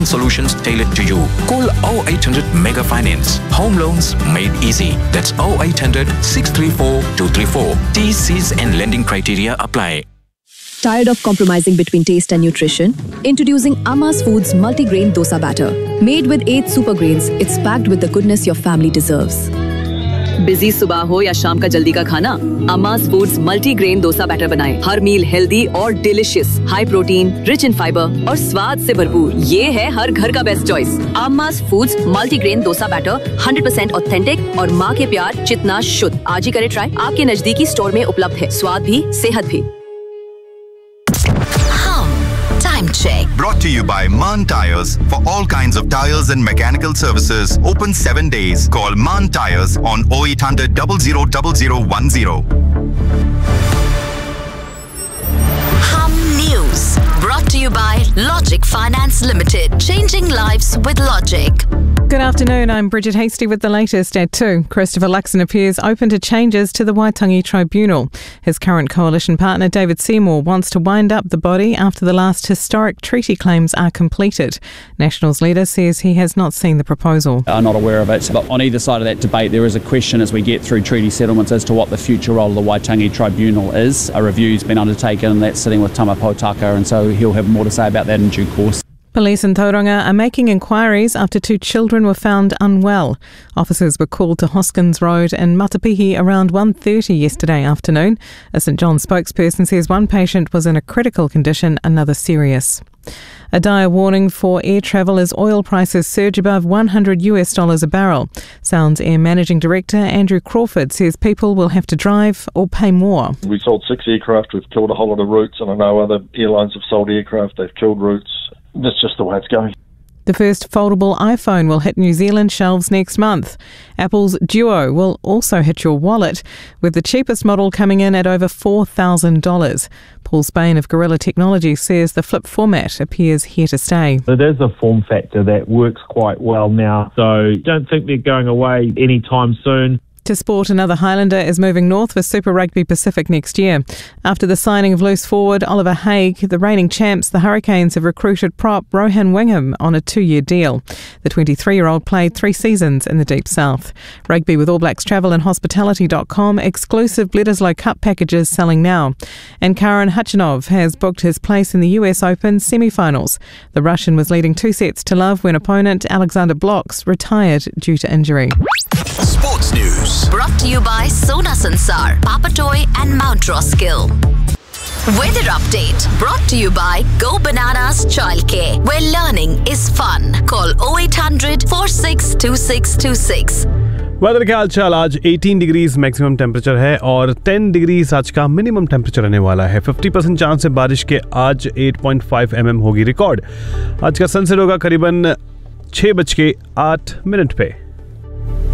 solutions tailored to you. Call 0800 Mega Finance. Home loans made easy. That's 0800 634 234. T's and lending criteria apply. Tired of compromising between taste and nutrition? Introducing Amma's Foods Multigrain Dosa Batter. Made with 8 super grains, it's packed with the goodness your family deserves. Busy सुबह हो या शाम का जल्दी का खाना, अम्मा's foods multigrain dosa batter बनाएं। हर मील healthy और delicious, high protein, rich in fibre और स्वाद से भरपूर। ये है हर घर का best choice. अम्मा's foods multigrain dosa batter 100% authentic और माँ के प्यार जितना शुद्ध। आज ही करें ट्राई। आपके नजदीकी स्टोर में उपलब्ध है। स्वाद भी, सेहत भी। Check. Brought to you by Maan Tires. For all kinds of tires and mechanical services, open 7 days. Call Maan Tires on 0800 000010. Hum News. Brought to you by Logic Finance Limited. Changing lives with Logic. Good afternoon, I'm Bridget Hasty with the latest at 2. Christopher Luxon appears open to changes to the Waitangi Tribunal. His current coalition partner David Seymour wants to wind up the body after the last historic treaty claims are completed. Nationals leader says he has not seen the proposal. I'm not aware of it, but on either side of that debate there is a question as we get through treaty settlements as to what the future role of the Waitangi Tribunal is. A review's been undertaken and that's sitting with Tama Potaka, and so he'll have more to say about that in due course. Police in Tauranga are making inquiries after 2 children were found unwell. Officers were called to Hoskins Road in Matapihi around 1:30 yesterday afternoon. A St John's spokesperson says one patient was in a critical condition, another serious. A dire warning for air travel as oil prices surge above $100 a barrel. Sounds Air Managing Director Andrew Crawford says people will have to drive or pay more. We sold 6 aircraft, we've killed a whole lot of routes, and I know other airlines have sold aircraft, they've killed routes. That's just the way it's going. The first foldable iPhone will hit New Zealand shelves next month. Apple's Duo will also hit your wallet, with the cheapest model coming in at over $4,000. Paul Spain of Gorilla Technology says the flip format appears here to stay. It is a form factor that works quite well now, so don't think they're going away anytime soon. To sport, another Highlander is moving north for Super Rugby Pacific next year. After the signing of loose forward Oliver Haig, the reigning champs, the Hurricanes, have recruited prop Rohan Wingham on a 2-year deal. The 23-year-old played 3 seasons in the Deep South. Rugby with All Blacks Travel and Hospitality.com, exclusive Bledisloe Cup packages selling now. And Karen Khachanov has booked his place in the US Open semi-finals. The Russian was leading 2-0 when opponent Alexander Blocks retired due to injury. Sports News. Brought to you by Sona Sansar, Papatoy and Mount Roskill. Weather update brought to you by Go Bananas Childcare, where learning is fun. Call 0800 462626. Weather का हालचाल आज 18 degrees maximum temperature है और 10 degrees आज का minimum temperature रहने वाला है। 50% चांस है बारिश के। आज 8.5 mm होगी रिकॉर्ड। आज का सनसेट होगा करीबन 6:08 पे।